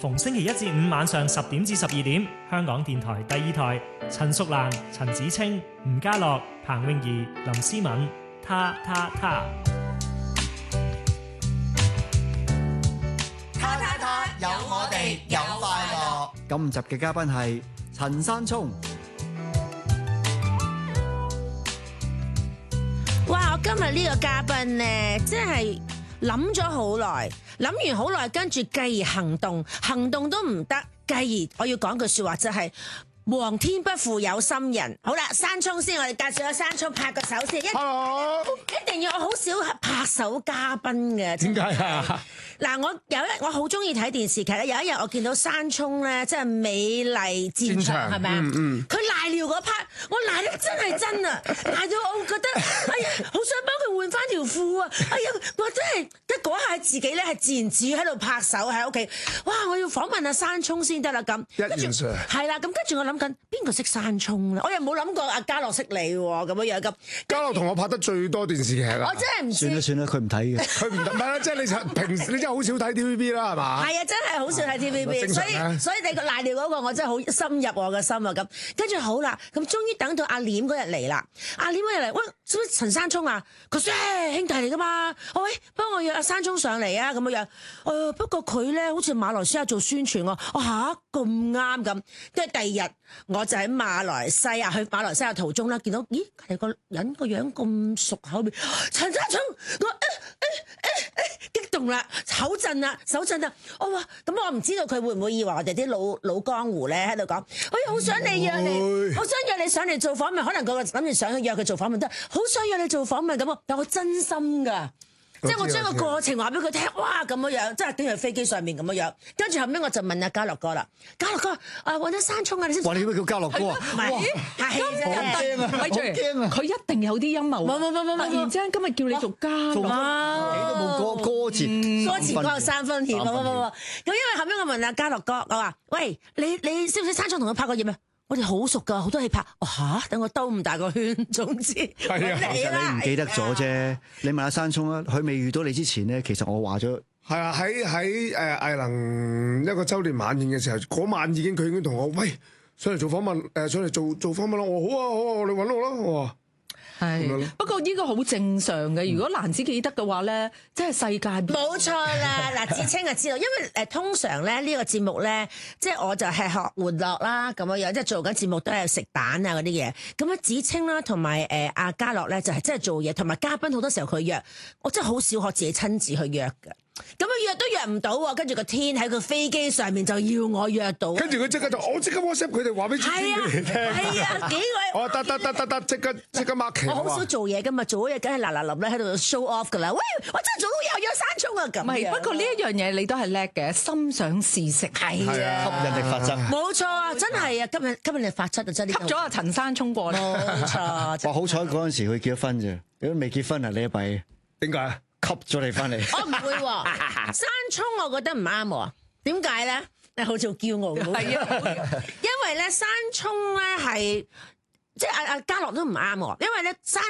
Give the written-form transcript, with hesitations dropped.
逢星期一至五晚上10點至12點，香港電台第2台，陳淑蘭、陳子清、吳家樂、彭詠儀、林思敏，他。 有我哋，有快樂。 今集嘅嘉賓係陳山聰。 哇！我今日呢個嘉賓呢，真係諗咗好耐，諗完好耐，跟住繼而行動，行動都唔得，繼而我要講句說話，就係皇天不負有心人。好啦，山聰先，我哋介紹下山聰，拍個手先。 Hello， 一定要，我好少拍手嘉賓嘅。 點解啊？ 嗱，我好中意睇電視劇咧。有一日我見到山聰咧，即係美麗戰場係咪啊？佢賴尿嗰 part， 我賴得真係真啊！賴到我覺得，哎呀，好想幫佢換翻條褲啊！哎呀，我真係一嗰下自己咧係自言自語喺度拍手喺屋企。哇！我要訪問阿山聰先得啦咁。 一言上係啦，咁跟住我諗緊邊個識山聰咧？我又冇諗過阿嘉樂識你喎，咁樣咁。 嘉樂同我拍得最多電視劇啦。 我真係唔知。 算啦，佢唔睇嘅。 佢唔得，唔係啦，即係你平時你真係好少睇 TVB 啦，係嘛？ 係啊，真係好少睇 TVB，所以你個賴尿嗰個我真係好深入我嘅心啊咁。跟住好啦，咁終於等到阿廉嗰日嚟啦。阿廉嗰日嚟，喂，陳山聰啊，佢說兄弟嚟噶嘛，喂，幫我約阿山聰上嚟啊咁樣。不過佢咧好似馬來西亞做宣傳喎。嚇咁啱咁。跟住第二日我就喺馬來西亞去馬來西亞途中啦，見到咦係個人個樣咁熟口面，陳山聰，我激動啦，手震啦，我話咁我唔知道佢會唔會以為我哋啲老江湖咧喺度講，好想你約你，好想約你上嚟做訪問，可能個諗住想約佢做訪問都好想約你做訪問咁，但我真心㗎。即係我將個過程話俾佢聽，哇咁樣，即係等於喺飛機上面咁樣。跟住後尾我就問阿嘉樂哥啦，嘉樂哥，揾咗山聰啊，你識？ 哇！你點解叫嘉樂哥啊？ 唔係，係啫， 好驚啊！好驚啊！ 佢一定有啲陰謀。 冇， 突然之間今日叫你做嘉樂， 幾都冇歌詞， 歌詞講有3分甜。冇。咁因為後尾我問阿嘉樂哥，我話：喂，你識唔識山聰同佢拍過嘢咩？我哋好熟噶，好多戲拍。等我兜咁大個圈，總之係啊， 其實你唔記得咗啫。你問下山聰啊，佢未遇到你之前咧，其實我話咗係啊，喺藝能一個週年晚宴嘅時候，嗰晚佢已經同我喂上嚟做訪問，上嚟做訪問啦。我好啊，你揾我啦。我話係，不過呢個好正常嘅。如果難子記得嘅話咧，真係世界冇錯啦。嗱，芷菁就知道，因為通常咧呢個節目咧，即係我就係學玩樂啦，咁樣即係做緊節目都係食蛋啊嗰啲嘢。咁啊，芷菁啦同埋阿嘉樂咧就係真係做嘢，同埋嘉賓好多時候佢約，我真係好少學自己親自去約㗎。咁約都約唔到喎，跟住個天喺個飛機上面就要我約到， 跟住佢即刻就我即刻 WhatsApp 佢哋話俾芷菁佢哋聽。 係啊，幾位我得，即刻 mark 期。 我好少做嘢噶嘛，做咗嘢梗係嗱臨咧喺度 show off 噶啦。喂，我真係做到有山聰啊咁。 唔係，不過呢一樣嘢你都係叻嘅，心想事成。 係啊， 吸引力法則。 冇錯啊，真係啊，吸引力法則啊，真係。 吸咗阿陳山聰過嚟。 冇錯。 哇！好彩嗰陣時佢結咗婚啫，如果未結婚啊，你一弊。 點解？ 吸咗你翻嚟。 我唔會喎，山聰我覺得唔啱喎。點解咧？你好似好驕傲咁。係啊，因為咧山聰咧係即係阿嘉樂都唔啱喎，因為咧山